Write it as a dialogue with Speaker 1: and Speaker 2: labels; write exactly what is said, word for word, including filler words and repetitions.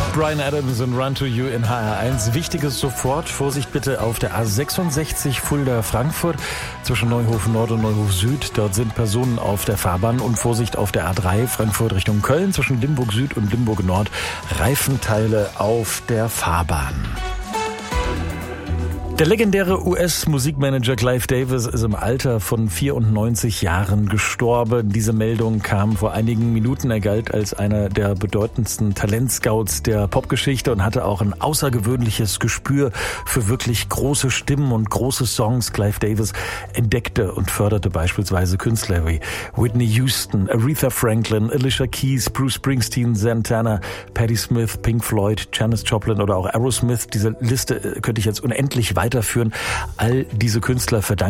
Speaker 1: Bryan Adams und Run to You in H R eins. Wichtiges sofort. Vorsicht bitte auf der A sechsundsechzig Fulda-Frankfurt zwischen Neuhof Nord und Neuhof Süd. Dort sind Personen auf der Fahrbahn. Und Vorsicht auf der A drei Frankfurt Richtung Köln zwischen Limburg Süd und Limburg Nord. Reifenteile auf der Fahrbahn. Der legendäre U S-Musikmanager Clive Davis ist im Alter von vierundneunzig Jahren gestorben. Diese Meldung kam vor einigen Minuten. Er galt als einer der bedeutendsten Talentscouts der Popgeschichte und hatte auch ein außergewöhnliches Gespür für wirklich große Stimmen und große Songs. Clive Davis entdeckte und förderte beispielsweise Künstler wie Whitney Houston, Aretha Franklin, Alicia Keys, Bruce Springsteen, Santana, Patti Smith, Pink Floyd, Janis Joplin oder auch Aerosmith. Diese Liste könnte ich jetzt unendlich weiterführen. All diese Künstler verdanken